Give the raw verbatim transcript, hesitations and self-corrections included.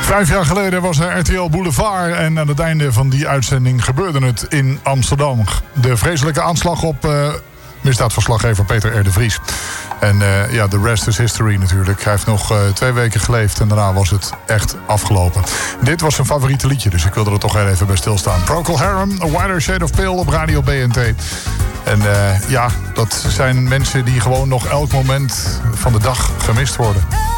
Vijf jaar geleden was er R T L Boulevard en aan het einde van die uitzending gebeurde het in Amsterdam. De vreselijke aanslag op uh, misdaadverslaggever Peter R. de Vries. En uh, ja, the rest is history natuurlijk. Hij heeft nog uh, twee weken geleefd en daarna was het echt afgelopen. Dit was zijn favoriete liedje, dus ik wilde er toch heel even bij stilstaan. Procol Harum, A Wider Shade of Pale op Radio B N T. En uh, ja, dat zijn mensen die gewoon nog elk moment van de dag gemist worden.